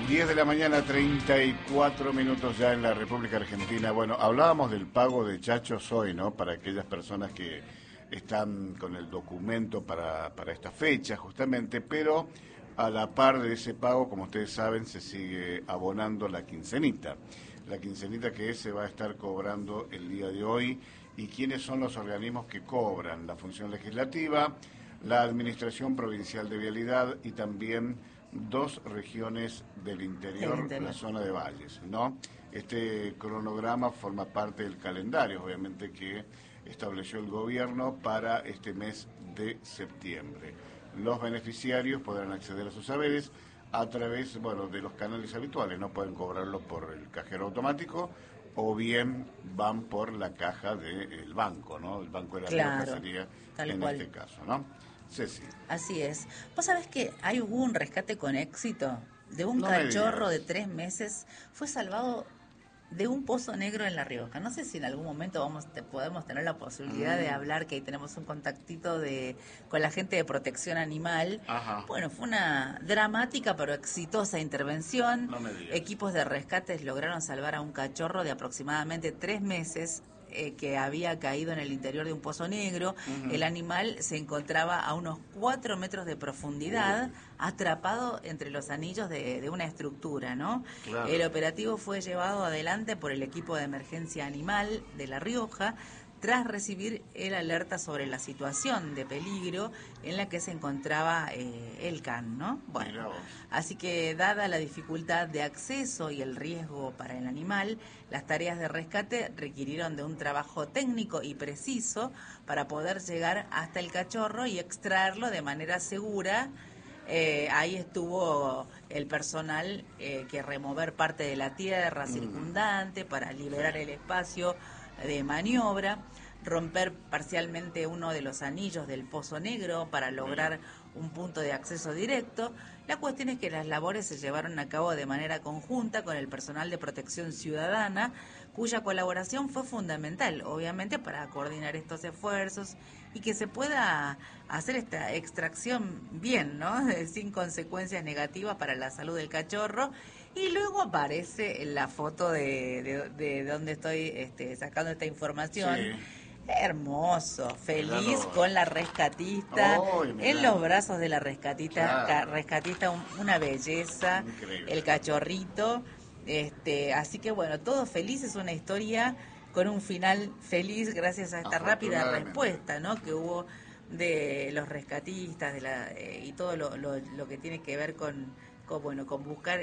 10 de la mañana, 34 minutos ya en la República Argentina. Bueno, hablábamos del pago de chachos hoy, ¿no? Para aquellas personas que están con el documento para esta fecha, justamente, pero a la par de ese pago, como ustedes saben, se sigue abonando la quincenita. La quincenita que se va a estar cobrando el día de hoy. ¿Y quiénes son los organismos que cobran? La Función Legislativa, la Administración Provincial de Vialidad y también 2 regiones del interior, la zona de Valles, ¿no? Este cronograma forma parte del calendario, obviamente, que estableció el gobierno para este mes de septiembre. Los beneficiarios podrán acceder a sus saberes a través, bueno, de los canales habituales, no pueden cobrarlo por el cajero automático o bien van por la caja del banco, ¿no? El Banco de la Rioja sería en este caso, ¿no? Ceci. Así es. ¿Vos sabés que hubo un rescate con éxito de un cachorro de 3 meses? Fue salvado de un pozo negro en La Rioja. No sé si en algún momento podemos tener la posibilidad de hablar, que ahí tenemos un contactito con la gente de protección animal. Ajá. Bueno, fue una dramática pero exitosa intervención. No me digas. Equipos de rescates lograron salvar a un cachorro de aproximadamente 3 meses que había caído en el interior de un pozo negro. El animal se encontraba a unos 4 metros de profundidad, atrapado entre los anillos de una estructura, ¿no? Claro. El operativo fue llevado adelante por el equipo de emergencia animal de La Rioja, tras recibir el alerta sobre la situación de peligro en la que se encontraba el can, ¿no? Bueno, así que dada la dificultad de acceso y el riesgo para el animal, las tareas de rescate requirieron de un trabajo técnico y preciso para poder llegar hasta el cachorro y extraerlo de manera segura. Ahí estuvo el personal que remover parte de la tierra circundante para liberar el espacio de maniobra, romper parcialmente uno de los anillos del pozo negro para lograr un punto de acceso directo. La cuestión es que las labores se llevaron a cabo de manera conjunta con el personal de protección ciudadana, cuya colaboración fue fundamental, obviamente, para coordinar estos esfuerzos y que se pueda hacer esta extracción bien, ¿no? Sin consecuencias negativas para la salud del cachorro. Y luego aparece la foto de donde estoy sacando esta información. Sí. Hermoso, feliz con la rescatista, en los brazos de la rescatista, una belleza. Increíble. El cachorrito. Así que bueno, todos felices, una historia con un final feliz gracias a esta rápida respuesta, ¿no?, que hubo de los rescatistas, y todo lo que tiene que ver con buscar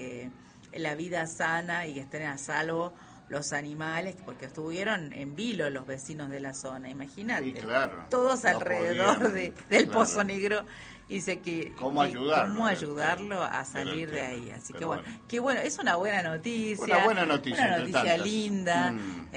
la vida sana y que estén a salvo los animales, porque estuvieron en vilo los vecinos de la zona, imagínate. Sí, claro. Todos No alrededor podían, del claro. Pozo Negro, y ¿Cómo ayudarlo? a salir de ahí. Así que bueno. Qué bueno, es una buena noticia. Una buena noticia, una noticia tantas. linda,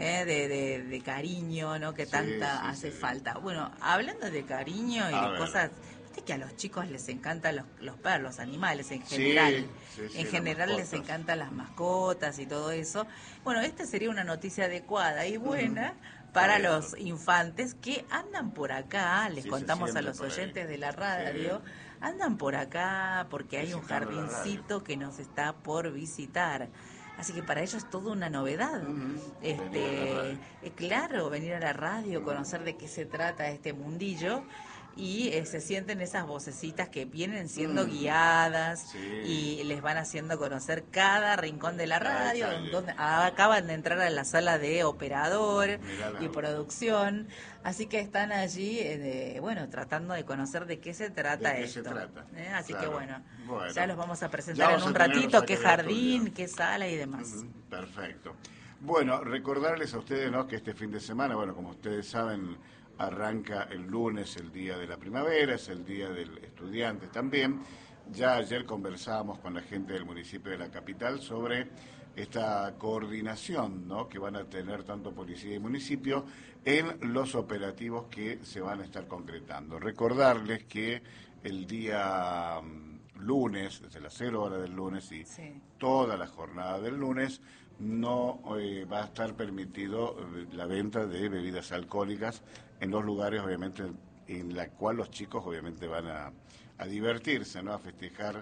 de cariño, ¿no?, que tanta hace falta. Bueno, hablando de cariño y de cosas, viste que a los chicos les encantan los perros, los animales en general. En general les encantan las mascotas y todo eso. Bueno, esta sería una noticia adecuada y buena para los infantes que andan por acá. Les contamos a los oyentes de la radio, andan por acá porque hay un jardincito que nos está por visitar. Así que para ellos es toda una novedad. Claro, venir a la radio, conocer de qué se trata este mundillo. Y se sienten esas vocecitas que vienen siendo guiadas y les van haciendo conocer cada rincón de la radio, donde acaban de entrar a la sala de operador y producción, así que están allí, tratando de conocer de qué se trata esto. Así que bueno, ya los vamos a presentar en un ratito, qué jardín, qué sala y demás. Perfecto. Bueno, recordarles a ustedes, ¿no?, que este fin de semana, bueno, como ustedes saben, arranca el lunes, el Día de la Primavera, es el Día del Estudiante también. Ya ayer conversábamos con la gente del municipio de la capital sobre esta coordinación, ¿no?, que van a tener tanto policía y municipio en los operativos que se van a estar concretando. Recordarles que el día lunes, desde las 0 horas del lunes y toda la jornada del lunes, no va a estar permitido la venta de bebidas alcohólicas en los lugares, obviamente, en la cual los chicos obviamente van a divertirse, ¿no?, a festejar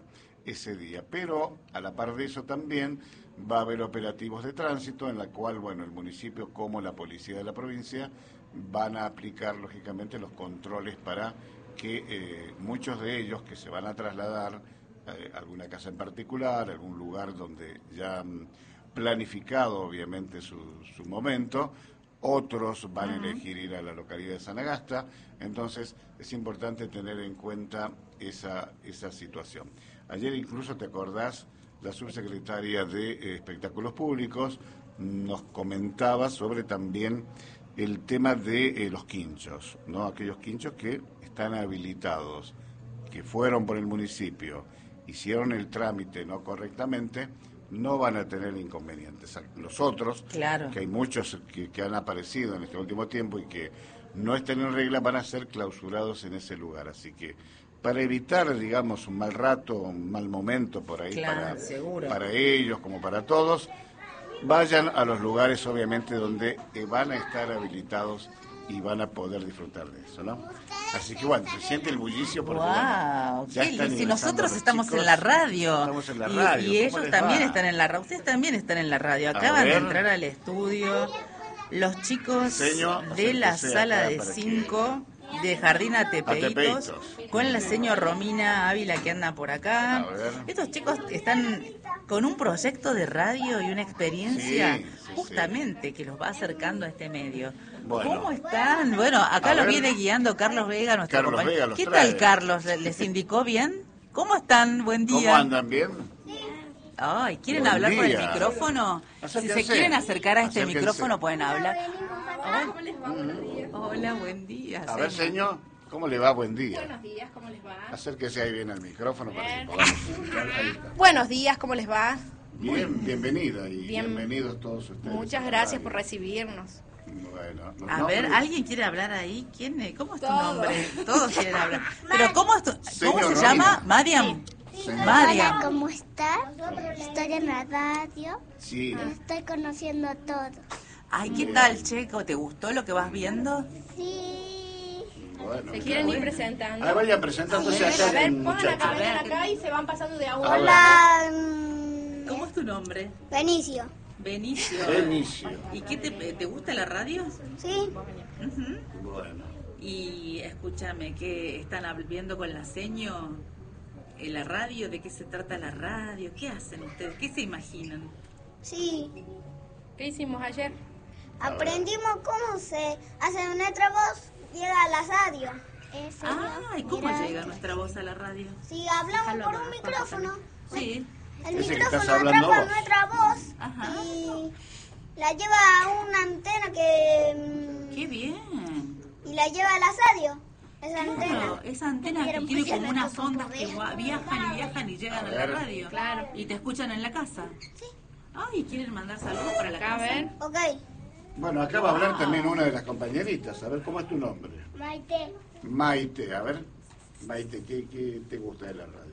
ese día. Pero a la par de eso también va a haber operativos de tránsito en la cual, bueno, el municipio como la policía de la provincia van a aplicar lógicamente los controles para que muchos de ellos que se van a trasladar a alguna casa en particular, algún lugar donde ya han planificado obviamente su momento, otros van a elegir ir a la localidad de Sanagasta, entonces es importante tener en cuenta esa situación. Ayer incluso, ¿te acordás? La subsecretaria de Espectáculos Públicos nos comentaba sobre también el tema de los quinchos, ¿no? Aquellos quinchos que están habilitados, que fueron por el municipio, hicieron el trámite no correctamente, no van a tener inconvenientes. Los otros, claro, que hay muchos que han aparecido en este último tiempo y que no estén en regla, van a ser clausurados en ese lugar. Así que para evitar, digamos, un mal rato, un mal momento por ahí, claro, para ellos como para todos, vayan a los lugares obviamente donde van a estar habilitados y van a poder disfrutar de eso, ¿no? Así que bueno, se siente el bullicio porque wow, ya están si nosotros los estamos chicos, en la radio, estamos en la radio, y ¿cómo ellos les también va? están en la radio, ustedes también están en la radio, acaban de entrar al estudio los chicos de la sala de 5 de Jardín Atepeitos, con la señora Romina Ávila que anda por acá. Estos chicos están con un proyecto de radio y una experiencia justamente que los va acercando a este medio. Bueno. ¿Cómo están? Bueno, acá los viene guiando Carlos Vega, nuestro compañero. ¿Qué tal, Carlos? ¿Les indicó bien? ¿Cómo están? Buen día. ¿Cómo andan? ¿Bien? Ay, ¿quieren hablar por el micrófono? Acérquense. Si se quieren acercar a este micrófono pueden hablar. Hola, buen día. A ver, señor, ¿cómo le va? Buen día. Buenos días, ¿cómo les va? Acérquese ahí bien al micrófono para que podamos escuchar. Ahí está. Buenos días, ¿cómo les va? Bien, bienvenida y bienvenidos todos ustedes. Muchas gracias por recibirnos. Bueno, a ver, ¿alguien quiere hablar ahí? ¿Quién es? ¿Cómo es tu nombre? Todos quieren hablar. Pero ¿cómo se llama? Mariam. Hola, ¿cómo estás? Estoy en la radio. Sí. Estoy conociendo a todos. Ay, ¿qué tal, Checo? ¿Te gustó lo que vas viendo? Sí. Bueno, se quieren ir presentando. Ahí vayan presentándose acá. A ver, pongan acá y se van pasando de agua. Hola. ¿Cómo es tu nombre? Benicio. Benicio. ¿Y qué te gusta la radio? Sí. Bueno. Y escúchame, ¿qué están viendo con la seño en la radio? ¿De qué se trata la radio? ¿Qué hacen ustedes? ¿Qué se imaginan? Sí. ¿Qué hicimos ayer? Aprendimos cómo se hace nuestra voz llega a la radio. ¿Y cómo llega nuestra voz a la radio? Si hablamos por un micrófono. Sí. El micrófono atrapa nuestra voz. Ajá. Y la lleva a una antena que... ¡Qué bien! Y la lleva a la radio. Esa antena. Esa antena que tiene como unas ondas que viajan y llegan a la radio. Claro. ¿Y te escuchan en la casa? Sí. Ay, ¿quieren mandar saludos para la casa? A ver. Ok. Bueno, acá va a hablar también una de las compañeritas. A ver, ¿cómo es tu nombre? Maite. Maite, a ver. Maite, ¿qué te gusta de la radio?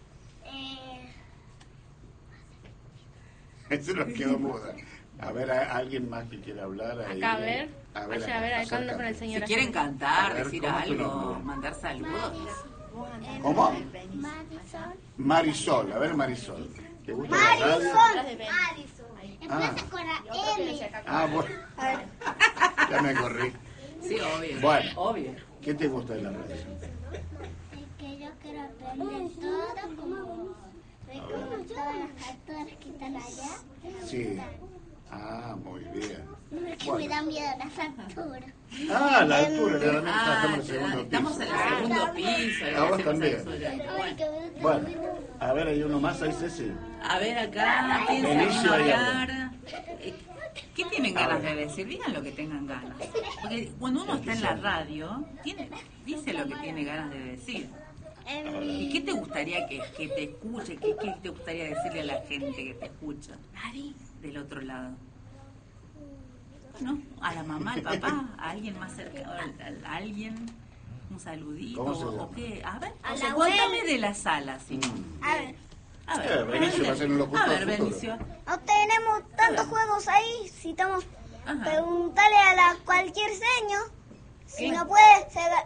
Eso nos quedó muda. A ver, ¿alguien más que quiera hablar? Ahí? Acá, a ver. Vaya a ver, acá ando con el señor. Si quieren cantar, A ver, decir ¿cómo es tu algo, nombre? mandar saludos. ¿Cómo? Marisol. Marisol, a ver, Marisol. ¿Te gusta la radio? Marisol. Empieza con la M. Ah, bueno. Ya me corrí. Sí, obvio. Bueno. Obvio. ¿Qué te gusta de la radio? Es que yo quiero aprender todo como todas las capturas que están allá. Sí. Ah, muy bien. Que me da miedo las alturas. Ah, la altura, realmente estamos en el segundo Estamos piso. en el segundo piso. A vos también. Bueno. Bueno, a ver, hay uno más, ahí Ceci. A ver acá, ¿quién se Benicio, anima a ahí hablar? ¿Qué tienen ganas de decir? Digan lo que tengan ganas. Porque cuando uno está en la radio, dice lo que tiene ganas de decir. ¿Y qué te gustaría que te escuche? ¿Qué te gustaría decirle a la gente que te escucha? Del otro lado. Bueno, a la mamá, al papá, a alguien más cerca, a alguien, un saludito, ¿Cómo se llama? o qué. A ver, A o sea, la cuéntame de la sala, sí. A ver. Benicio va a ser un locutor A ver, futuro. Benicio. No tenemos tantos juegos ahí. Si estamos Ajá. preguntarle a cualquier seño. Si no puede,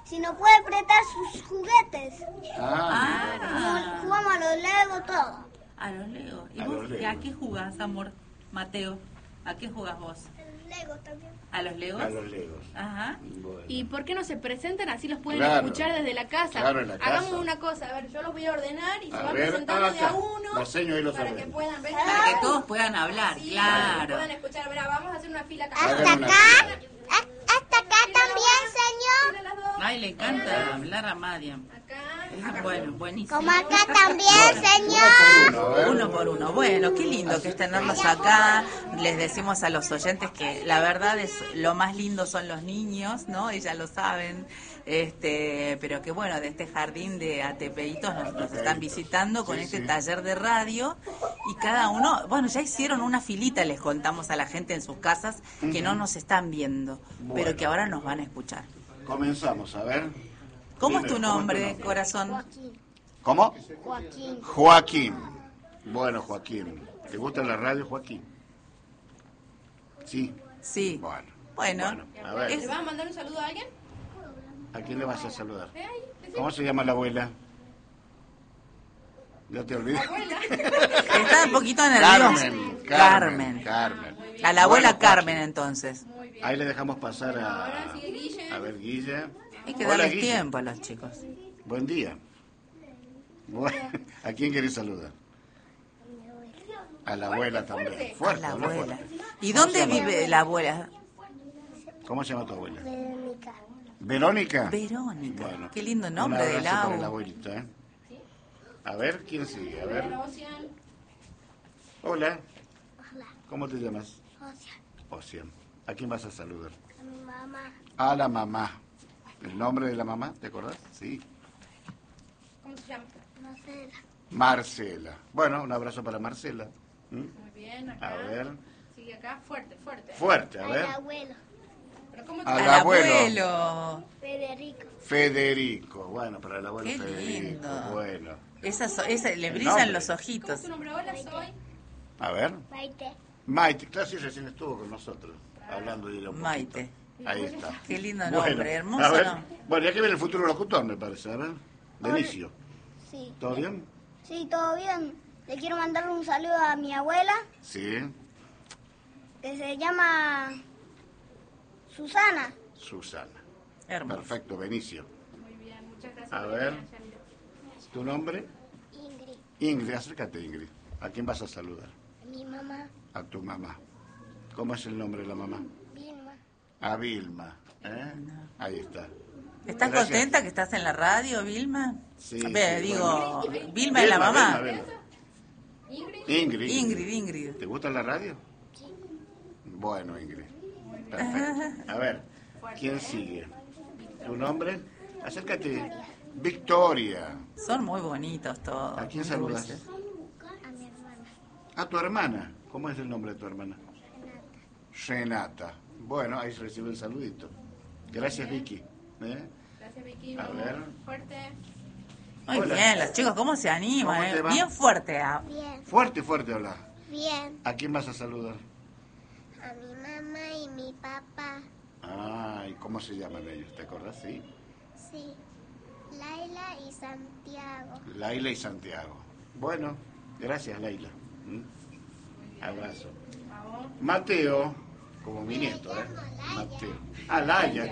si no puede prestar sus juguetes. Ah, Jugamos a los Legos, todo. A los Legos. ¿Y A vos los Legos. a qué jugás, amor? Mateo, ¿a qué jugás vos? Legos también. ¿A los Legos? a los Legos. Ajá. Bueno. ¿Y por qué no se presentan así los pueden Claro. escuchar desde la casa? Claro, en la casa. Hagamos una cosa, a ver, yo los voy a ordenar y se A van ver, presentando de acá. a uno La seño ahí los para ordena. que puedan ver. Para que todos puedan hablar, Sí, claro. para que puedan escuchar. A ver, vamos a hacer una fila acá. Hagan Hasta una acá. fila. Hasta acá también, señor. Mira las dos. Ay, le encanta hablar a Madiam. Acá. Bueno, buenísimo. Como acá también, señor. Uno, a ver. Uno por uno. Bueno, qué lindo que es tenerlos acá. Les decimos a los oyentes que la verdad es lo más lindo son los niños, ¿no? Ellas lo saben. Pero que bueno, de este jardín de ATPitos nos están visitando con Sí, este sí. taller de radio y cada uno, bueno, ya hicieron una filita, les contamos a la gente en sus casas que no nos están viendo, pero Bueno. que ahora nos van a escuchar. Comenzamos, a ver. ¿Cómo es Primero, tu nombre, corazón? Joaquín. ¿Cómo? Joaquín. Joaquín. Bueno, Joaquín. ¿Te gusta la radio, Joaquín? Sí. Sí. Bueno. Bueno, a ver. es- ¿Le vas a mandar un saludo a alguien? ¿A quién le vas a saludar? Ahí, decí. ¿Cómo se llama la abuela? ¿Ya te olvidé? Está un poquito nerviosa. Carmen. A la abuela Bueno, Carmen, Joaquín, entonces. Muy bien. Ahí le dejamos pasar Ahora sigue Guille. a ver, Guille. Hay que Hola, darles Guille. tiempo a los chicos. Buen día. Bueno, ¿a quién querés saludar? A la abuela también. A Fuerte, la habla abuela. fuerte. ¿Y ¿Cómo dónde se llama? vive la abuela? ¿Cómo se llama tu abuela? Verónica. ¿Verónica? Verónica. Bueno, Qué lindo nombre un de abrazo para la la abuelita, ¿eh? A ver, ¿quién sigue? A ver. Ocean. Hola, Hola. ¿cómo te llamas? Ocean. Ocean. ¿A quién vas a saludar? A mi mamá. A la mamá. ¿El nombre de la mamá? ¿Te acordás? Sí. ¿Cómo se llama? Marcela. Marcela. Bueno, un abrazo para Marcela. ¿Mm? Muy bien, acá. A ver. Sigue acá, fuerte, fuerte. Fuerte, a Al ver. abuelo. Pero ¿cómo te Al Al abuelo. abuelo. Federico. Federico. Bueno, para el abuelo Qué Federico. lindo. Bueno. Le El brillan nombre. los ¿Cómo ojitos. es tu nombre? Hola, soy. A ver. Maite. Maite. Claro, sí, recién estuvo con nosotros. Hablando de ella un poquito. Maite. Ahí está. Qué lindo Bueno, nombre, hermoso a ver. nombre. Bueno, ya que viene el futuro locutor, me parece. A ver. Benicio. Sí. ¿Todo bien? Sí, todo bien. Le quiero mandar un saludo a mi abuela, Sí. que se llama Susana. Susana. Hermoso. Perfecto, Benicio. Muy bien, muchas gracias. A por ver. venir, Yanira. ¿Tu nombre? Ingrid. Ingrid, acércate, Ingrid. ¿A quién vas a saludar? A mi mamá. A tu mamá. ¿Cómo es el nombre de la mamá? Vilma. A Vilma. ¿Eh? Ahí está. ¿Estás Gracias. contenta que estás en la radio, Vilma? Sí, Ve, sí, digo, bueno. Vilma es la mamá. Vilma. Ingrid. Ingrid. Ingrid, Ingrid. ¿Te gusta la radio? Sí. Bueno, Ingrid. Perfecto. A ver, ¿quién sigue? ¿Tu nombre? Acércate. Victoria. Son muy bonitos todos. ¿A quién muy saludas? dulces. A mi hermana. A tu hermana. ¿Cómo es el nombre de tu hermana? Renata. Bueno, ahí se recibe el saludito. Gracias, Vicky. ¿Eh? Gracias, Vicky. A Vamos. ver. Fuerte. Muy Hola. bien, los chicos, ¿cómo se animan? ¿Cómo te va? Bien fuerte. Ah. Bien. Fuerte, fuerte habla. Bien. ¿A quién vas a saludar? A mi mamá y mi papá. Ah, ¿y cómo se llaman ellos? ¿Te acordás? Sí. Sí. Laila y Santiago. Laila y Santiago. Bueno, gracias, Laila. ¿Mm? Abrazo. Vamos. Mateo, como mi nieto, ¿eh? Mateo. Ah, Laila.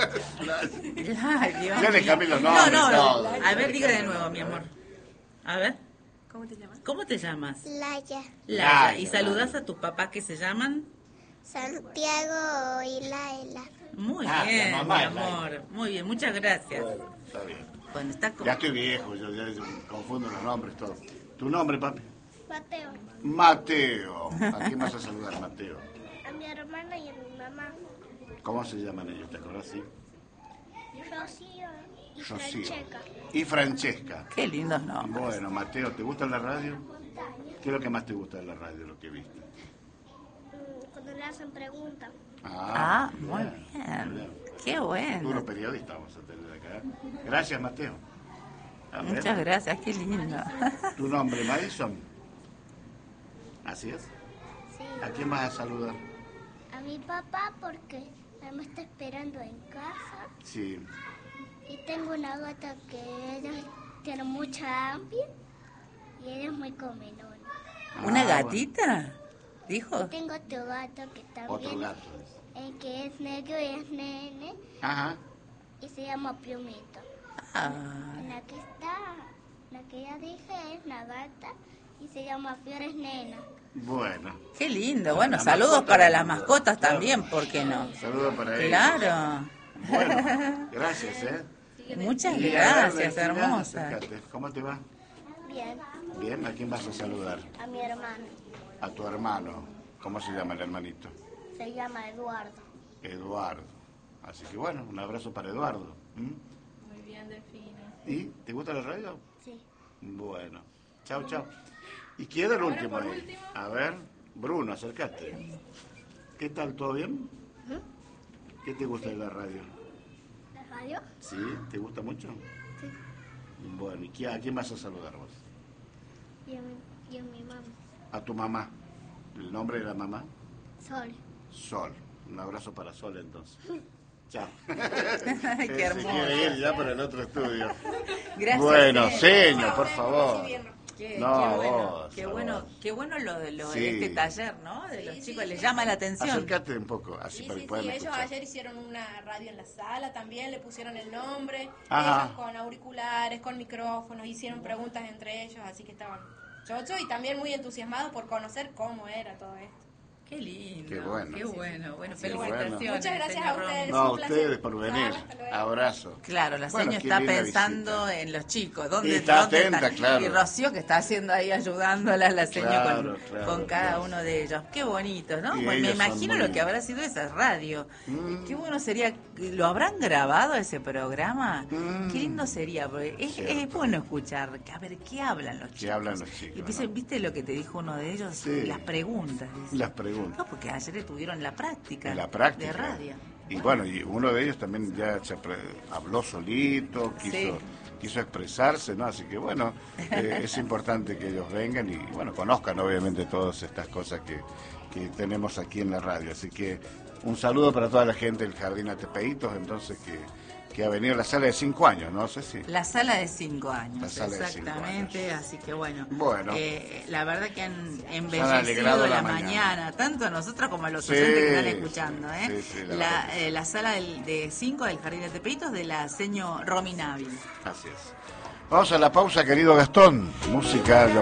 Ay, Dios Ya le mío. cambié los No, nombres, no, todo. a ver, diga de nuevo, mi amor. A ver. ¿Cómo te llamas? ¿Cómo te llamas? Laia. Laya. Laya, ¿Y saludas Laya. a tus papás que se llaman? Santiago y Laila. Muy Ah, la bien, mamá mi es Laila. amor. Muy bien, muchas gracias. Bueno, está bien. Bueno, está con... Ya estoy viejo, yo ya confundo los nombres, todo. ¿Tu nombre, papi? Mateo. Mateo. ¿A quién vas a saludar, Mateo? A mi hermana y a mi mamá. ¿Cómo se llaman ellos? ¿Te acordás? Sí. Rocío y Rocío. Francesca. Y Francesca. Qué lindos nombres. Bueno, Mateo, ¿te gusta la radio? ¿Qué es lo que más te gusta de la radio, lo que viste? Cuando le hacen preguntas. Ah, muy bien. Qué Duro bueno. periodista vamos a tener acá. Gracias, Mateo. A ver, Muchas gracias, qué lindo. ¿tu nombre, Madison? ¿Así es? Sí. ¿A quién vas a saludar? A mi papá porque me está esperando en casa. Sí. Y tengo una gata que ella tiene mucha hambre y ella es muy comelona. ¿Una Ah, gatita? ¿Dijo? Tengo otro gato que bueno. también Otro gato. que es negro y es nene Ajá. y se llama Plumito. Ah, La que ya dije es una gata y se llama Flores Nena. Bueno. qué lindo. Bueno, La saludos mascota para del las mundo. mascotas Claro. también, ¿por qué no? Saludos para ellos. Claro. Bueno, gracias, ¿eh? Muchas Y a ver, gracias, Delfina, hermosa. acércate. ¿Cómo te va? Bien, Bien, ¿a quién vas a saludar? a mi hermano. A tu hermano. ¿Cómo se llama el hermanito? Se llama Eduardo. Eduardo. Así que bueno, un abrazo para Eduardo. ¿Mm? Muy bien, Delfina. ¿Y te gusta la radio? Sí. Bueno, chao, chao. ¿Y quién era el Ahora, último por ahí? último. A ver, Bruno, acércate. ¿Qué tal, todo bien? ¿Qué te gusta de la radio? ¿La radio? ¿Sí? ¿Te gusta mucho? Sí. Bueno, ¿y a quién vas a saludar vos? Y a mi mamá. A tu mamá. ¿El nombre de la mamá? Sol. Sol. Un abrazo para Sol entonces. Chao. Qué Se hermoso. quiere ir ya para el otro estudio. Gracias. Bueno, Señor. señor, por favor. Qué, No, qué bueno, vos, qué a bueno, vos. qué bueno lo de Sí. este taller, ¿no? De los Sí, chicos, sí, les sí. llama la atención. Acércate un poco, así Sí, para que sí, puedan sí, ellos escuchar. ayer hicieron una radio en la sala también, le pusieron el nombre, Ajá. ellos con auriculares, con micrófonos, hicieron preguntas entre ellos, así que estaban chochos y también muy entusiasmados por conocer cómo era todo esto. Qué lindo. Qué bueno. Qué bueno. Bueno, Qué felicitaciones. bueno. Muchas gracias señor a Romy. ustedes. No, a un placer. ustedes por venir. Chao, hasta luego. Abrazo. Claro, la Bueno, señora qué está linda pensando visita. en los chicos. Y ¿Dónde, está dónde atenta, están? claro. Y Rocío que está haciendo ahí ayudándola a la señora Claro, claro, con cada claro. uno de ellos. Qué bonito, ¿no? Y Pues me ellos son imagino muy- lo que habrá sido esa radio. Mm. Qué bueno sería, ¿lo habrán grabado ese programa? Mm. Qué lindo sería, porque es Cierto. bueno escuchar, a ver, ¿qué hablan los chicos? ¿Qué hablan los chicos, Y no? ¿viste lo que te dijo uno de ellos? Sí. Las preguntas. dice. Las preguntas. No, porque ayer estuvieron en la práctica. En la práctica. De radio. Y bueno, y uno de ellos también ya habló solito, Sí. quiso expresarse, ¿no? Así que bueno, es importante que ellos vengan y bueno, conozcan obviamente todas estas cosas que tenemos aquí en la radio. Así que un saludo para toda la gente del Jardín Atepeitos, entonces que ha venido a la sala de 5 años, no sé si. La sala de 5 años, La sala de 5 exactamente, así que bueno, Bueno. la verdad que han alegrado embellecido la la mañana. mañana, tanto a nosotros como a los Sí, oyentes que están escuchando, ¿eh? sí, sí, la verdad que sí. La sala de 5 del Jardín de Tepeitos de la seño Romy Navi. Así es. Vamos a la pausa, querido Gastón. Música.